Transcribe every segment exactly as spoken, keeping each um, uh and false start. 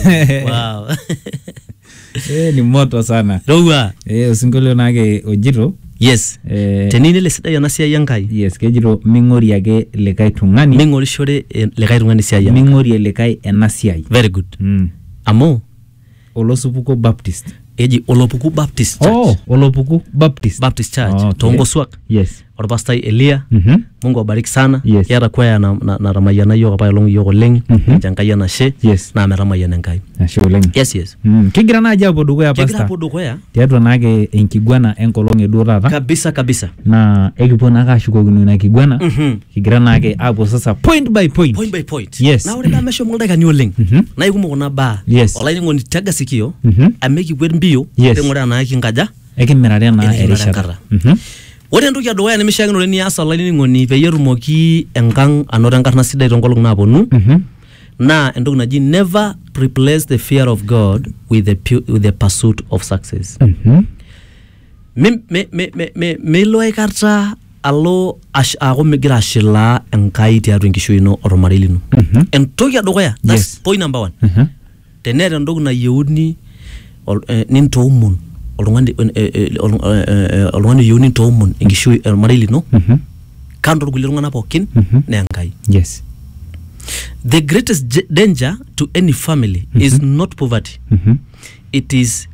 Wow. Eh, ni moto sana. Rowa. Eh, osingolio nake ojito. Yes. Eh, tenine le sida yana siya yankai. Yes, kejito mingori ake lekai tungani. Mingori shore lekai tungani siya yankai. Mingori lekai ena siai. Very good. Mm. Amo Olosupuko Baptist. Eji Olopuku Baptist Church. Oh, Olopuku Baptist. Baptist Church. Oh, okay. Tongo Swak. Yes. Orpastai Elia. Mhm. Mungu abariki sana. Yes. Yara kwaya na na, na ramayana yo kapaya long yo leng. Mhm. Jankaya she. Yes. Na meramayana nkai. Ashe oleng. Yes, yes. Mm. Kigira na ajabu dukuya pasta. Kigira podo kwaya. Tiatua nake enkiguana enkolong edo taata. Kabisa kabisa. Na ekipuo nake ashukokino ina kiguana. Mhm. Kigira nake apuo sasa point by point. Point by point. Yes. Na ore na mesho mulda kani oleng. Mhm. Na ikumo kuna ba. Yes. Olai ngoni tega sikio. Mhm. Ameki kwet mbio. Yes. Ngora na kinkaja. Ekimirare na erishata. Mhm. Ore entoki edukuya nemishaakino nias olainining'oni peyie etumoki enkang anoto enkarna sidai toonkolong'i naaponu. Mhm. Naa entoki naji never replace the fear of God with the pu with the pursuit of success. Mhm. Me me me me me melo aikata alo ash aaku migira ashilaa enkai tiatua enkishui ino ormarei lino. Mhm. Entoki edukuya, that's Yes. point number one. Mhm. Teneeta entoki nayieuni nintoomon oltung'ani oltung'ani yieuni nintoomon enkishui ormarei lino. Mhm. Kando irkulie tung'anak pookin Mhm. naa enkai. Yes. The greatest j- danger to any family Mhm. is not poverty. Mhm. It is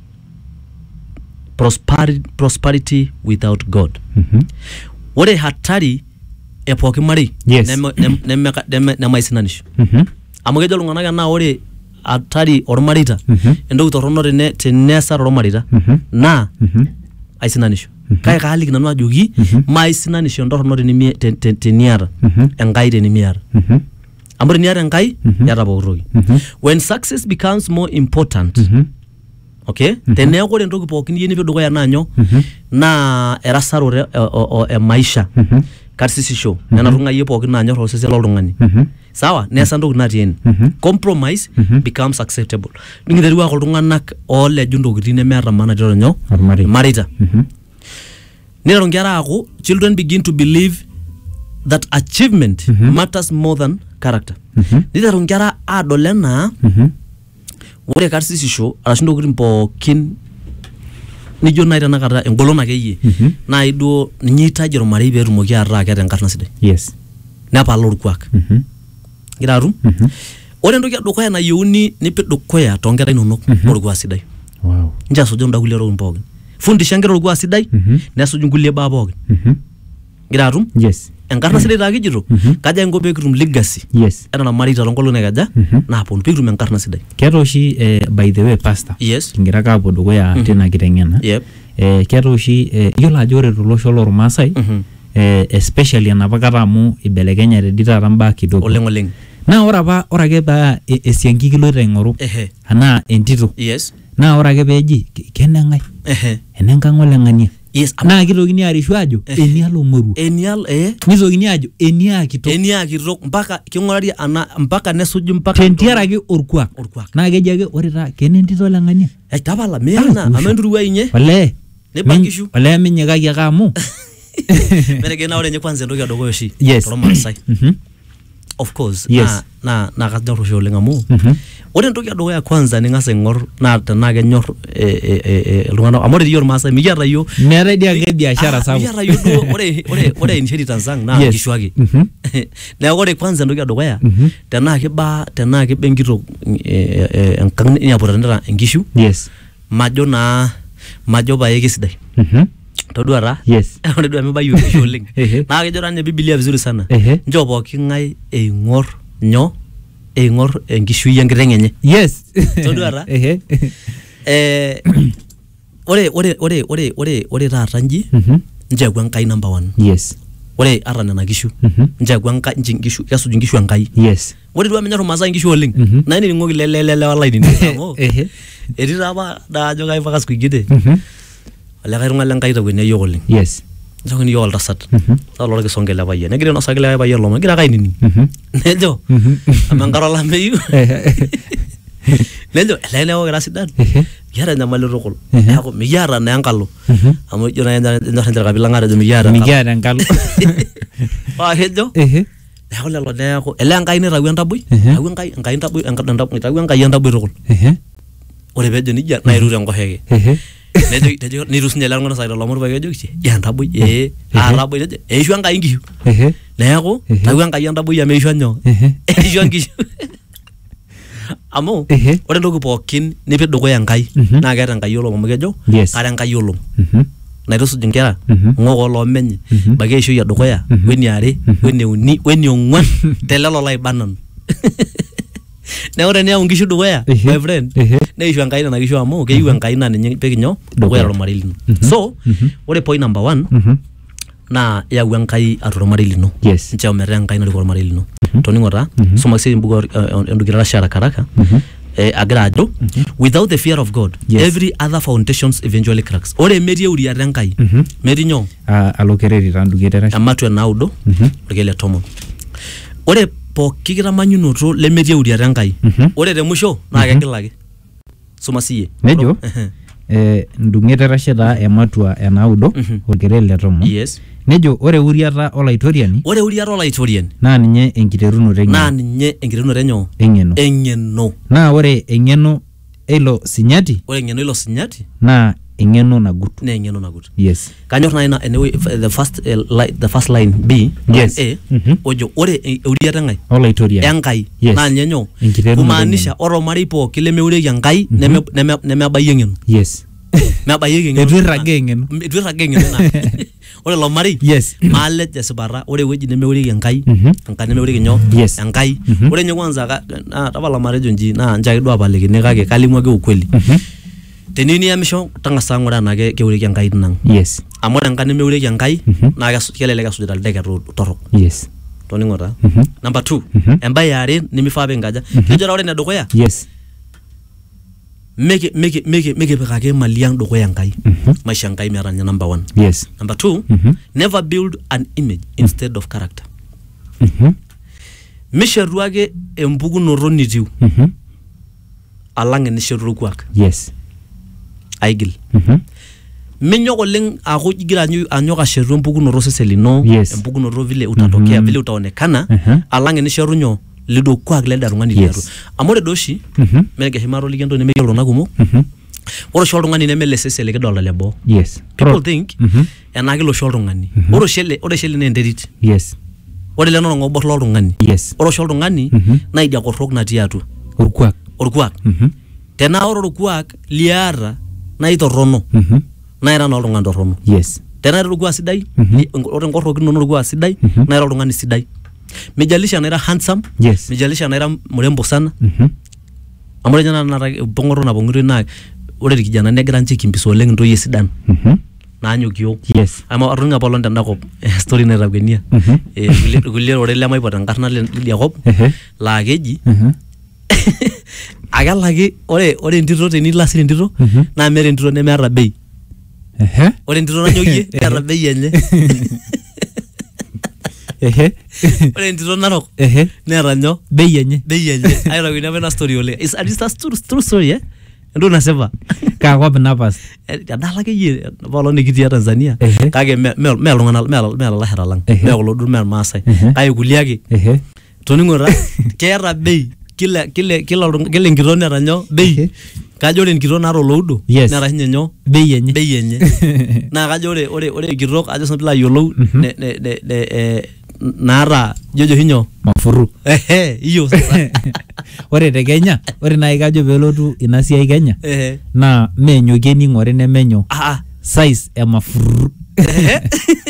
prosperity, prosperity without God. Mhm. Ore hatari e pooki marei Yes. nemaisinanisho. Mhm. Amu kejo iltung'anak enaa ore hatari ormareita Mhm. entoki torrono tene teneesa tormareita Mhm. naa Mhm. aisinanisho. Mhm. Kake kaaliki nanu ajoki Mhm. maisinanisho entorrono tenimi- te- te- teniata Mhm. enkai tenimiata. Mhm. Amu teniata enkai Mhm. iyata pooki toki. Mhm. When success becomes more important, Mhm. okay? Mhm. Teneeku ore entoki pookin iyieu nipik dukuya naa nyoo? Mhm. Naa erasaroto e- o- o- e maisha. Mhm. Karsisisho. Nena tung'ayie pookin naanyor osesen loltung'ani. Mhm. Sawa? Neesa entoki natii ene. Mhm. Compromise Mhm. becomes acceptable. Nikiteru aaku iltung'anak ooleju ntokitin nemeeta maana tiatua nyoo? Ormarei. Irmareita. Mhm. Niteru nkera aaku children begin to believe that achievement Mhm. matters more than character. Mhm. Niteru nkera aadol enaa Mhm. ore karsisisho arashu ntokitin pookin nijo nai tenakata engolon akeyie Mhm. nai duo ninye itaji ormarei pee etumoki ataa keeta enkarna sidai. Yes. Nepal orkuak. Mhm. Gira atum? Mhm. Ore entoki edukuya nayieuni nipik dukuya toonkera inonok Mhm. orkuak sidai. Wow. Nche asuju nda kulie tokitin pookin. Fundisha nkera orkuak sidai Mhm. nesuju nkulie baa pookin. Mhm. Gira atum? Yes. Enkarna sidai taa kijito Mhm. kaja inko pee kitum legacy Yes. ena namarita toonkolong'i naikaja Mhm. naaponu pee kitum enkarna sidai. Keeta oshi eh, by the way pastor. Yes. Kingira ake apuo dukuya Mhm. tina kiteng'ena. Yep. Eh, keeta oshi eh, iyiolo ajo ore tolosho lormaasai Mhm. eh, especially enapa kata amu ibelekenyate dii taata mbaa kidogo. Oleng oleng. Naa ore apa ore ake paa e- esiankiki kiloito aing'oru Ehe. anaa entito Yes. naa ore ake peeji ke- keneng'ae Ehe. enenkang' oleng'ania Yes. naa kitokini arishu ajo Ehe. enialo moruo Enial eh nitokini ajo eniaa kitok enia kitok mpaka king'urari ana mpaka nesuju mpaka tentiaraki orkuak orkuak. naa keji ake ore taa kenentito oleng'ania Eh tapala meena Ah, amu enturuwa inye olee Nibakishu. olee minyikaki ake amu mereke na ore nye kwanza entoki edukuya oshi Yes. tormaasai. Mhm. Of course Yes. na na na kanyor oshi oleng amu Mhm. ore entoki edukuya kwanza ning'as aing'or naa tenaa kenyor eh, eh, eh, iltung'anak amu ore iyiok irmaasai mikiata iyiok meetai dii ake biashara Ah, sapuk mikiata iyiok duo ore ore ore inheritance ang naa Yes. nkishu ake. Mhm. Neeku ore kwanza entoki edukuya Mhm. tenaa kiba tenaa kiba enkitok eh, eh, enkang niaputanita enkishu Yes. majo naa majo pae kesidai. Mhm. Todua taa Yes. ore duo mebayu nkishu oleng. Ehe. Naa kejo taa nye Biblia vizuri sana. Ehe. Njoo pooki ng'ae eing'or nyoo eing'or enkishui enkiteng' enye. Yes. Todua taa? Ehe. Eh ore ore ore ore ore ore taata nji Mhm. ncheeku enkai number one. Yes. Ore ata nena kishu Mhm. ncheeku enkai nchi nkishu kesuj nkishu enkai. Yes. Ore duo menyor irmaasai nkishu oleng. Mhm. Na inining'oki lele lele walaini amu Ehe. etii taa apa daajo kai mpaka siku ingine Mhm. olikae tung'ani lenkai takwenia yiok oleng. Yes. Nchokini yiok oltasat. Mhm. Saa lorkisonge le payian. Negira inosaki likae payian lomon. Egira ake ainining'. Mhm. Nejo Mhm. amu enkare olameyu. Ehe. Nejo elee neeku kira sidan. Ehe. Kiata enyamali tukul. Ehe. Neeku mikiata naa enkalo. Mhm. Amu ijo naa enyor ninche irkabila ng'are ejo mikiata enkalo. Mikiata enkalo. Paa kejo Ehe. neeku lelo neeku ele enkai nitawuo entaboi Ehe. tawuo enkai enkai entaboi entaboi tawuo enkai entaboi tukul ehe ore peejo nijia naa iru tenkoshoke ehe nejo nejo niru sinye ele tung'ani saita lomon pae kejo kisie ya entaboi ee aa entaboi nejo eishu enkai nkishu ehe neeku Ehe. tawuo enkai entaboi amu eishu nyoo ehe eishu nkishu amu Ehe. ore entoki pookin nipik dukuya enkai Mhm. naa keeta enkai olong amu kejo Yes. kara enkai olong mhm naitusuj inkera Mhm. ng'ok oloomenye Mhm. baki eishoi edukuya Mhm. weniare weneuni weniong'uan telelo laibanan neeku teniyau nkishu dukuya Ehe. my friend Ehe. neishu enkai nena kishu amu keyieu enkai naa ninye pekinyo dukuya tormarei lino so Mhm. ore point number one mhm naa yau enkai atua ormarei lino yes nchoo metaa enkai narikoo ormarei lino toning'o taa Mhm. soma sii embuku endukitarasha haraka haraka mhm eh, agira ajo without the fear of God Yes. every other foundations eventually cracks ore metii euriata enkai mhm metii nyoo Ah, alo kereri tandukie terash ematwa naudo mhm orkele tomon ore pooki kitamanyunoto lemetii euriata enkai Mhm. ore temusho naa kegil ake soma siye nejo Ehe. eh ndungie terashe taa ematua enaudo Mhm. orkereri le tomon yes nejo ore uriata olaitoriani ore euriata olaitorian naa ninye enkiterunoto naa eng'eno ninye enkiterunoto enyo eng'eno eng'eno naa ore eng'eno eilo sinyati ore eng'eno ilo sinyati naa eng'eno nagut naa eng'eno nagut yes kanyor nai na enewe the first uh, li, the first line B Yes. line A Mhm. ojo ore e- euriata enkai olaitoriani enkai Yes. naa ninye nyoo Enkiterunoto kumaanisha ore ormarei pooki lemeurieki enkai neme- neme- nemebayie eng'eno yes mebayieki eng'eno Etu irrage eng'eno. Etu irrage eng'eno naa. Ore ilo marei Yes. maalej esipata ore ewueji nemeurieki enkai Mhm. enkai nemeurieki nyoo Yes. enkai Mhm. ore nye kwanza ka- naa tapala matejo nji naa nche ake duo apalikini kake kalimu ake ukweli Mhm. teniyu niyamisho tang'asa ng'ura enaa ke- keurieki enkai tinang' yes amu ore enkai nemeurieki enkai Mhm. naa kesu- kelelek esujita ldeket torrok yes toning'o taa Mhm. number two Mhm. embaye eare nimifaa piinkaja Mhm. kejo taa ore enedukuya yes miki miki miki mikipikaki mali ang' dukuya enkai Mhm. maisha enkai meeta ninye number one yes number two Mhm. never build an image instead of character Mhm. mishetu ake empukunoto nitiu Mhm. alang' enishetu orkuak yes aigil Mhm. minyok oleng aaku igira anyu- anyok ashetu empukunoto osesen lino Yes. empukunoto vile utatokea Mhm. vile utaonekana Mhm. alang' enishetu nyoo lido kuak lelde tung'ani Yes. liatua amu ore doi oshi Mhm. menegeshi maatoliki entoki nemeyiolo iltung'anak kumok Mhm. ore oshi oltung'ani neme ele sesen likidolta leboo yes people Ro- think Mhm. enake ilo oshi oltung'ani Mhm. ore oshi ele ore oshi ele naa enterit yes ore ele naa orng'obor loltung'ani yes ore oshi oltung'ani Mhm. naa idia korrok natii atua orkuak orkuak Mhm. tenaa ore orkuak liata naa itorrono Mhm. naa ira naa oltung'ani torrono yes tenaa ira orkuak sidai Mhm. li- ore nkorroki inonok orkuak sidai Mhm. naa ira oltung'ani sidai mijalisha naira handsome yes mijalisha naira mrembo sana Mhm. amu ore nye nara pong'oro napong'itoi naa ore irkijanani negira nche kimbisa oleng intoyie sidan Mhm. naanyokio yes amu atoning'o apa olong tenda kop story naitakuenia Mhm. Eh, kulie- kulie oreren lemaipot enkarna le- lidia kop Ehe. laa keji Mhm. akelaki ore ore entito tenilo asir entito Mhm. naa meeta entito nemeeta bei Ehe. ore entito nanyokie neeta bei enye Ehe. ore entito narok Ehe. neeta nyoo bei enye bei enye aitakuenia apa ina story oleng Is- is that true, true story eh entoki nasipa kaakop napas adala akeyie apaelong nikitii Tanzania Ehe. kake me me me iltung'anak me me ilalashera lang Ehe. me kulo duo me irmaasai Ehe. kake kulie ake Ehe. toning'o taa keeta bei kila kila kila oltung- kila enkitok neeta nyoo bei Ehe. kajo ore enkitok naata oloudo Yes. neeta sinye nyoo bei enye bei enye naa kajo ore ore ore enkitok ajo sinanu piilo ayiolou ne ne ne ne eh, naata jojo hinyo mafuru ehe hiyo sasa ore te Kenya ore nai kajo peelotu ina siai Kenya ehe naa meenyokie ning'ori nemenyo ah ah size emafuru ehe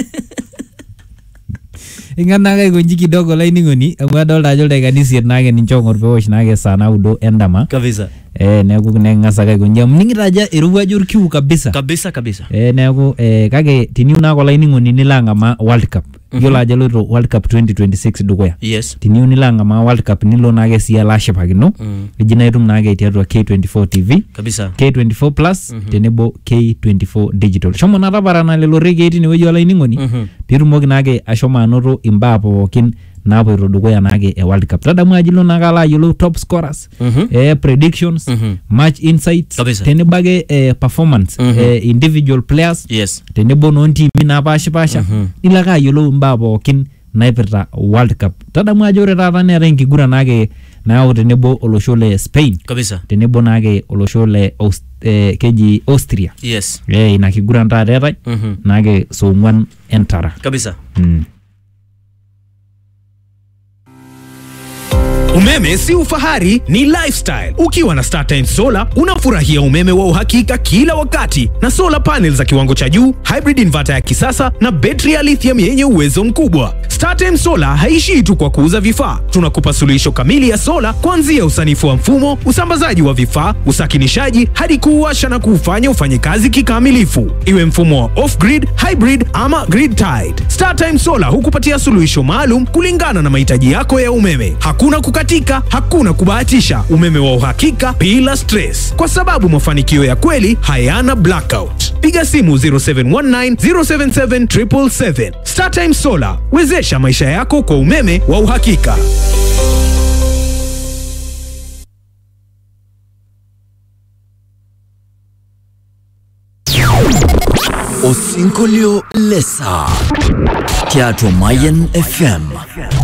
ing'anaka aikonji kidogo laining'oni amu adolta ajo ildaikani isiet naake ninche ong'or pewosh naake saa naudo endama kabisa eh, neeku neking'as ake aikonji amu ning'ito ajo irowuaja orkiu kabisa kabisa kabisa eh, neeku eh, kake tiniu naake olainining'oni nilo ang'amaa World Cup yiolo ajo eloito World Cup twenty twenty-six dukuya yes tiniu nilo ang'amaa World Cup nilo naake sii alo ashipakino Mm. eji naa itum naake tiatua K twenty-four T V kabisa K twenty-four plus tenebo K twenty-four digital shomo naa taparana lelo rekei tinewueji olainining'oni Mhm. piitumoki naake ashomo anoto imbaa pookin naapoito dukuya naake e World Cup tadamu ajo ilo naake alo ayiolou top scorers Mhm. eh, predictions Mhm. match insights Kabisa. tenebo ake eh, performance Mhm. eh, individual players yes tenebo noontimi naapashipasha Mhm. nilo ake ayiolou imbaa pookin naipirta World Cup. Tadamu ajo ore taata neeta enkiguran naake nayau tenebo olosho le Spain kabisa tenebo naake olosho le Aust eh, keji Austria. Yes. Eh, ina kiguran taata eetae Mhm. naake soong'uan entara. Kabisa. Mm. Umeme si ufahari, ni lifestyle. Ukiwa na StarTimes Solar, unafurahia umeme wa uhakika kila wakati na solar panels za kiwango cha juu, hybrid inverter ya kisasa na betri ya lithium yenye uwezo mkubwa. StarTimes Solar haishii tu kwa kuuza vifaa. Tunakupa suluhisho kamili ya sola kuanzia usanifu wa mfumo, usambazaji wa vifaa, usakinishaji hadi kuuwasha na kuufanya ufanye kazi kikamilifu. Iwe mfumo wa off-grid, hybrid ama grid tied. StarTimes Solar hukupatia suluhisho maalum kulingana na mahitaji yako ya umeme. Hakuna kukatika, hakuna kubahatisha. Umeme wa uhakika bila stress. Kwa sababu mafanikio ya kweli hayana blackout. Piga simu zero seven one nine zero seven seven seven seven seven. StarTimes Solar, wezesha maisha yako kwa umeme wa uhakika. Osinkolio lesa Teatro Mayen F M.